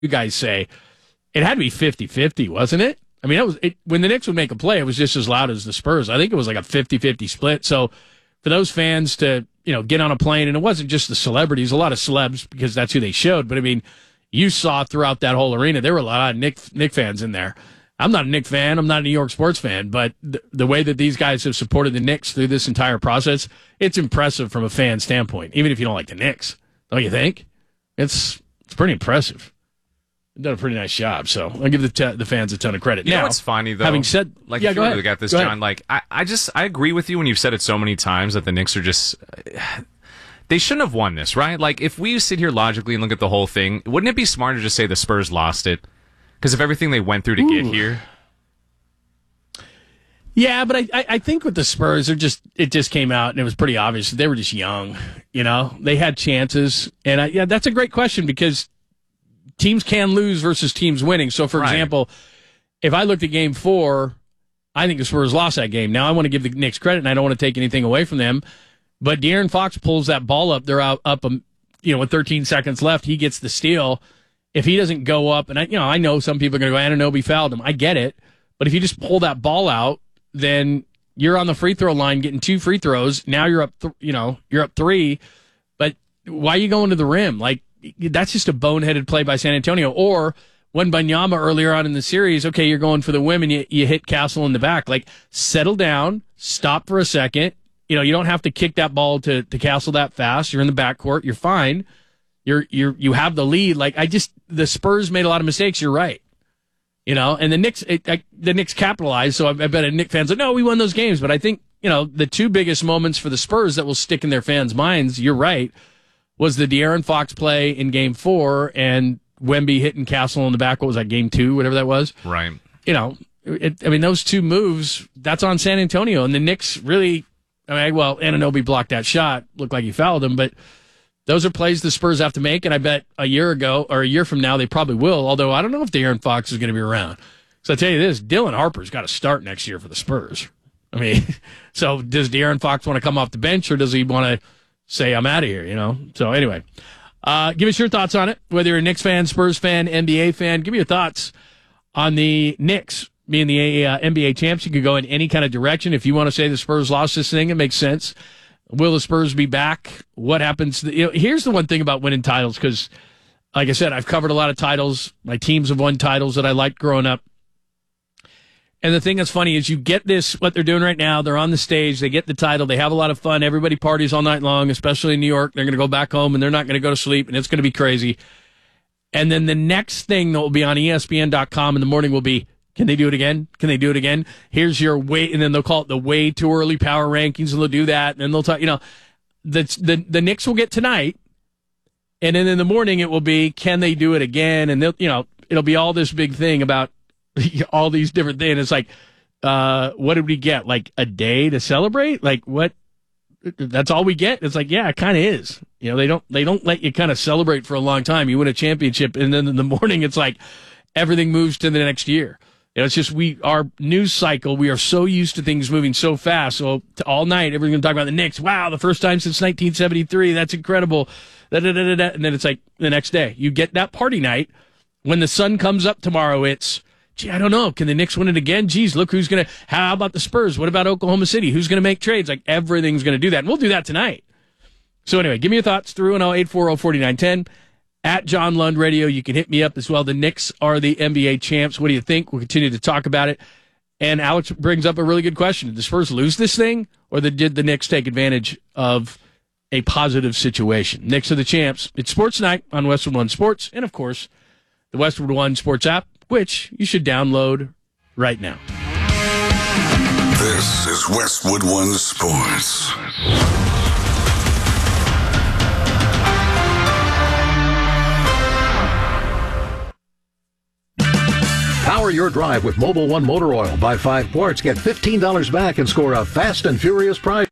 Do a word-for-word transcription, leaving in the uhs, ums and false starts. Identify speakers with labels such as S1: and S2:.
S1: you guys say, it had to be fifty-fifty, wasn't it? I mean, it was it, when the Knicks would make a play, it was just as loud as the Spurs. I think it was like a fifty-fifty split. So for those fans to, you know, get on a plane, and it wasn't just the celebrities, a lot of celebs, because that's who they showed. But, I mean, you saw throughout that whole arena, there were a lot of Knick, Knick fans in there. I'm not a Knick fan. I'm not a New York sports fan. But the, the way that these guys have supported the Knicks through this entire process, it's impressive from a fan standpoint, even if you don't like the Knicks. Don't you think? It's it's pretty impressive. They've done a pretty nice job, so I'll give the te- the fans a ton of credit.
S2: You
S1: now,
S2: know what's funny, though?
S1: Having said,
S2: like,
S1: yeah,
S2: if
S1: go
S2: you
S1: ahead.
S2: really got this,
S1: Go
S2: John,
S1: ahead.
S2: like, I, I just, I agree with you when you've said it so many times that the Knicks are just, they shouldn't have won this, right? Like, if we sit here logically and look at the whole thing, wouldn't it be smarter to just say the Spurs lost it? Because of everything they went through to
S1: Ooh.
S2: get here?
S1: Yeah, but I, I, I think with the Spurs, they're just it just came out and it was pretty obvious they were just young. You know, they had chances, and I, yeah, that's a great question because teams can lose versus teams winning. So, for
S2: Right.
S1: example, if I looked at Game Four, I think the Spurs lost that game. Now I want to give the Knicks credit, and I don't want to take anything away from them. But De'Aaron Fox pulls that ball up. They're out up, um, you know, with thirteen seconds left. He gets the steal. If he doesn't go up, and I, you know, I know some people are going to go, Anunoby fouled him. I get it, but if you just pull that ball out, then you're on the free throw line getting two free throws. Now you're up, th- you know, you're up three. But why are you going to the rim? Like, that's just a boneheaded play by San Antonio. Or when Banyama earlier on in the series, okay, you're going for the whim and you, you hit Castle in the back. Like, settle down, stop for a second. You know, you don't have to kick that ball to, to Castle that fast. You're in the backcourt. You're fine. You're, you're, you have the lead. Like, I just, the Spurs made a lot of mistakes. You're right. You know, and the Knicks, it, I, the Knicks capitalized. So I, I bet a Knicks fans like, no, we won those games. But I think, you know, the two biggest moments for the Spurs that will stick in their fans' minds, you're right, was the De'Aaron Fox play in Game Four and Wemby hitting Castle in the back. What was that, Game Two, whatever that was?
S2: Right.
S1: You know, it, I mean, those two moves, that's on San Antonio. And the Knicks really, I mean, well, Anunoby blocked that shot, looked like he fouled him, but those are plays the Spurs have to make, and I bet a year ago or a year from now they probably will, although I don't know if De'Aaron Fox is going to be around. So I tell you this, Dylan Harper's got to start next year for the Spurs. I mean, so does De'Aaron Fox want to come off the bench, or does he want to say, I'm out of here, you know? So anyway, uh, give us your thoughts on it, whether you're a Knicks fan, Spurs fan, N B A fan. Give me your thoughts on the Knicks being the uh, N B A champs. You could go in any kind of direction. If you want to say the Spurs lost this thing, it makes sense. Will the Spurs be back? What happens? To the, you know, here's the one thing about winning titles, because, like I said, I've covered a lot of titles. My teams have won titles that I liked growing up. And the thing that's funny is you get this, what they're doing right now, they're on the stage, they get the title, they have a lot of fun, everybody parties all night long, especially in New York. They're going to go back home, and they're not going to go to sleep, and it's going to be crazy. And then the next thing that will be on E S P N dot com in the morning will be, can they do it again? Can they do it again? Here's your way, and then they'll call it the way too early power rankings, and they'll do that, and then they'll talk, you know, the, the, the Knicks will get tonight, and then in the morning it will be, can they do it again? And they'll, you know, it'll be all this big thing about all these different things. It's like, uh, what did we get? Like a day to celebrate? Like what? That's all we get? It's like, yeah, it kind of is. You know, they don't, they don't let you kind of celebrate for a long time. You win a championship, and then in the morning it's like everything moves to the next year. You know, it's just we, our news cycle, we are so used to things moving so fast. So to all night, everyone's going to talk about the Knicks. Wow, the first time since nineteen seventy-three. That's incredible. Da, da, da, da, da. And then it's like the next day. You get that party night. When the sun comes up tomorrow, it's, gee, I don't know. Can the Knicks win it again? Geez, look who's going to, how about the Spurs? What about Oklahoma City? Who's going to make trades? Like everything's going to do that. And we'll do that tonight. So anyway, give me your thoughts through and oh eight four oh four nine one zero. At John Lund Radio, you can hit me up as well. The Knicks are the N B A champs. What do you think? We'll continue to talk about it. And Alex brings up a really good question. Did the Spurs lose this thing, or did the Knicks take advantage of a positive situation? Knicks are the champs. It's Sports Night on Westwood One Sports, and, of course, the Westwood One Sports app, which you should download right now.
S3: This is Westwood One Sports.
S4: Power your drive with Mobil One Motor Oil. Buy five quarts, get fifteen dollars back, and score a fast and furious prize.